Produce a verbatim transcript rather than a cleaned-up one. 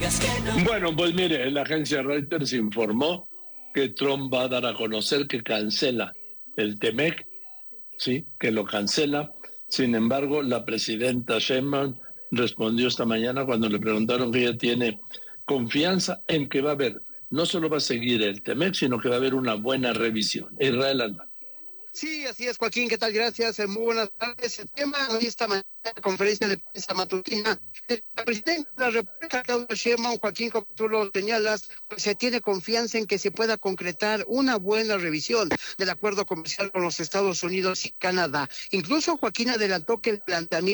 Bueno, pues mire, la agencia Reuters informó que Trump va a dar a conocer que cancela el T-MEC, sí, que lo cancela. Sin embargo, la presidenta Sheinbaum respondió esta mañana cuando le preguntaron que ella tiene confianza en que va a haber, no solo va a seguir el T-MEC, sino que va a haber una buena revisión. Israel Alba. Sí, así es, Joaquín, ¿qué tal? Gracias, muy buenas tardes. El tema hoy esta mañana, conferencia de prensa matutina, la presidenta de la República, Claudia Sheinbaum, Joaquín, como tú lo señalas, pues se tiene confianza en que se pueda concretar una buena revisión del acuerdo comercial con los Estados Unidos y Canadá. Incluso Joaquín adelantó que el planteamiento